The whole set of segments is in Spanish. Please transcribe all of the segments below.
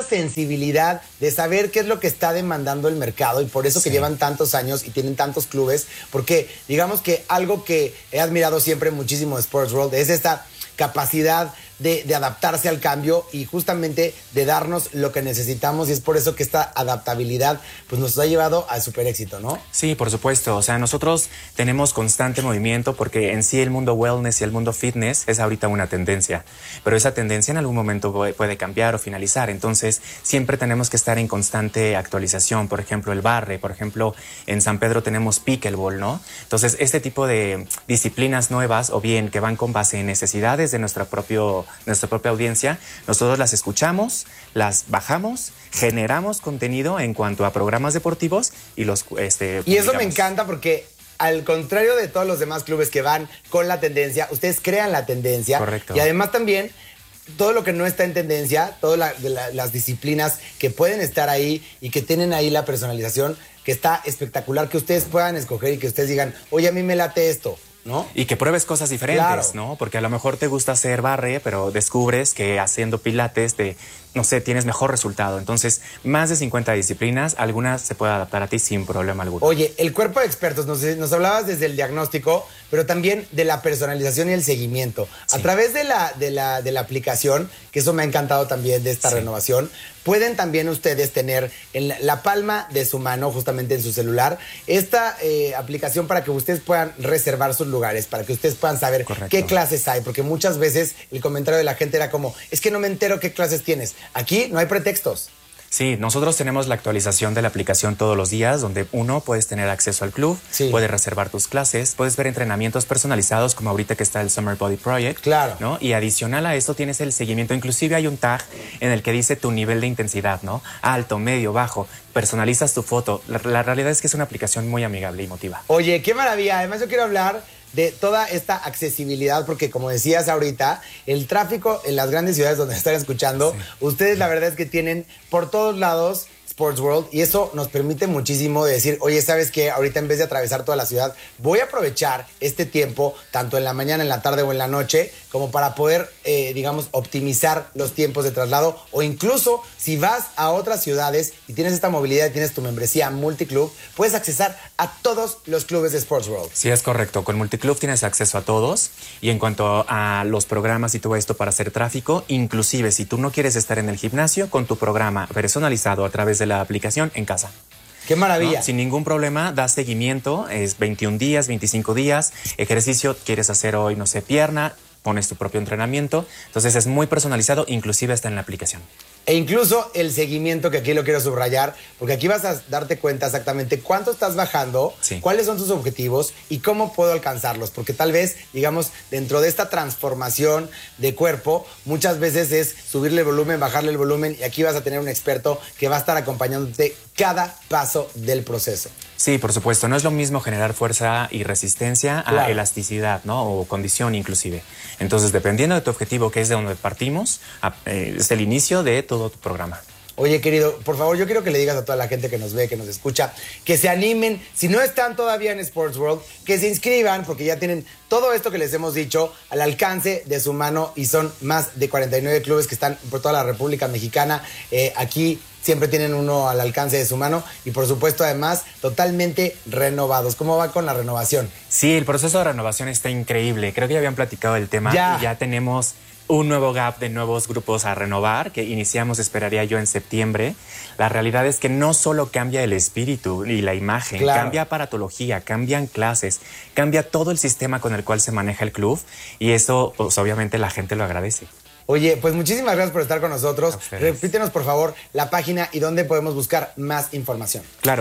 sensibilidad de saber qué es lo que está demandando el mercado y por eso que llevan tantos años y tienen tantos clubes, porque digamos que algo que he admirado siempre muchísimo de Sports World es esta capacidad de adaptarse al cambio y justamente de darnos lo que necesitamos, y es por eso que esta adaptabilidad pues nos ha llevado al super éxito, ¿no? Sí, por supuesto. O sea, nosotros tenemos constante movimiento porque en sí el mundo wellness y el mundo fitness es ahorita una tendencia, pero esa tendencia en algún momento puede cambiar o finalizar. Entonces, siempre tenemos que estar en constante actualización. Por ejemplo, el barre, por ejemplo, en San Pedro tenemos pickleball, ¿no? Entonces, este tipo de disciplinas nuevas o bien que van con base en necesidades de nuestra propia audiencia, nosotros las escuchamos, las bajamos, generamos contenido en cuanto a programas deportivos y los Y eso me encanta porque al contrario de todos los demás clubes que van con la tendencia, ustedes crean la tendencia. Correcto. Y además también todo lo que no está en tendencia, todas las disciplinas que pueden estar ahí y que tienen ahí la personalización, que está espectacular, que ustedes puedan escoger y que ustedes digan, oye, a mí me late esto, ¿no? Y que pruebes cosas diferentes, claro, ¿no? Porque a lo mejor te gusta hacer barre, pero descubres que haciendo pilates no sé, tienes mejor resultado. Entonces, más de 50 disciplinas, algunas se pueden adaptar a ti sin problema alguno. Oye, el cuerpo de expertos, nos hablabas desde el diagnóstico, pero también de la personalización y el seguimiento. Sí. A través de la aplicación, que eso me ha encantado también de esta renovación, pueden también ustedes tener en la palma de su mano, justamente en su celular, esta aplicación para que ustedes puedan reservar sus lugares, para que ustedes puedan saber qué clases hay, porque muchas veces el comentario de la gente era como, es que no me entero qué clases tienes. Aquí no hay pretextos. Sí, nosotros tenemos la actualización de la aplicación todos los días, donde puedes tener acceso al club, puedes reservar tus clases, puedes ver entrenamientos personalizados, como ahorita que está el Summer Body Project. Claro. ¿No? Y adicional a esto tienes el seguimiento. Inclusive hay un tag en el que dice tu nivel de intensidad, ¿no? Alto, medio, bajo. Personalizas tu foto. La realidad es que es una aplicación muy amigable y emotiva. Oye, qué maravilla. Además, yo quiero hablar de toda esta accesibilidad, porque como decías ahorita, el tráfico en las grandes ciudades donde están escuchando, ustedes la verdad es que tienen por todos lados Sports World, y eso nos permite muchísimo de decir, oye, ¿sabes qué? Ahorita en vez de atravesar toda la ciudad, voy a aprovechar este tiempo, tanto en la mañana, en la tarde o en la noche, como para poder, digamos, optimizar los tiempos de traslado, o incluso si vas a otras ciudades y tienes esta movilidad y tienes tu membresía Multiclub, puedes accesar a todos los clubes de Sports World. Sí, es correcto. Con Multiclub tienes acceso a todos, y en cuanto a los programas y todo esto para hacer tráfico, inclusive si tú no quieres estar en el gimnasio, con tu programa personalizado a través de la aplicación en casa. ¡Qué maravilla! ¿No? Sin ningún problema, das seguimiento, es 21 días, 25 días, ejercicio, quieres hacer hoy, no sé, pierna, pones tu propio entrenamiento, entonces es muy personalizado, inclusive está en la aplicación. E incluso el seguimiento, que aquí lo quiero subrayar, porque aquí vas a darte cuenta exactamente cuánto estás bajando, cuáles son tus objetivos y cómo puedo alcanzarlos. Porque tal vez, digamos, dentro de esta transformación de cuerpo, muchas veces es subirle el volumen, bajarle el volumen, y aquí vas a tener un experto que va a estar acompañándote cada paso del proceso. Sí, por supuesto. No es lo mismo generar fuerza y resistencia a elasticidad, ¿no? O condición inclusive. Entonces, dependiendo de tu objetivo, que es de donde partimos, es el inicio de todo tu programa. Oye, querido, por favor, yo quiero que le digas a toda la gente que nos ve, que nos escucha, que se animen, si no están todavía en Sports World, que se inscriban, porque ya tienen todo esto que les hemos dicho al alcance de su mano, y son más de 49 clubes que están por toda la República Mexicana. Aquí siempre tienen uno al alcance de su mano, y por supuesto, además, totalmente renovados. ¿Cómo va con la renovación? Sí, el proceso de renovación está increíble. Creo que ya habían platicado del tema. Y ya tenemos un nuevo gap de nuevos grupos a renovar, que iniciamos, esperaría yo, en septiembre. La realidad es que no solo cambia el espíritu y la imagen, cambia aparatología, cambian clases, cambia todo el sistema con el cual se maneja el club, y eso, pues, obviamente la gente lo agradece. Oye, pues muchísimas gracias por estar con nosotros. Repítenos, por favor, la página y dónde podemos buscar más información. Claro,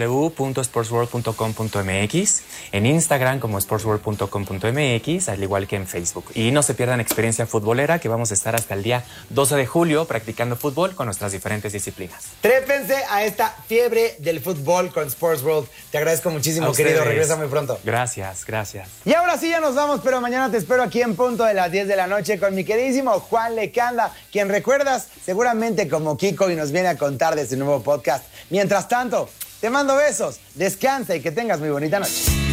www.sportsworld.com.mx, en Instagram como sportsworld.com.mx, al igual que en Facebook. Y no se pierdan Experiencia Futbolera, que vamos a estar hasta el día 12 de julio practicando fútbol con nuestras diferentes disciplinas. Trépense a esta fiebre del fútbol con Sports World. Te agradezco muchísimo, querido. Regresa muy pronto. Gracias, gracias. Y ahora sí ya nos vamos, pero mañana te espero aquí en punto de las 10 de la noche con mi queridísimo Juan Lecanda, quien recuerdas seguramente como Kiko, y nos viene a contar de su nuevo podcast. Mientras tanto, te mando besos, descansa y que tengas muy bonita noche.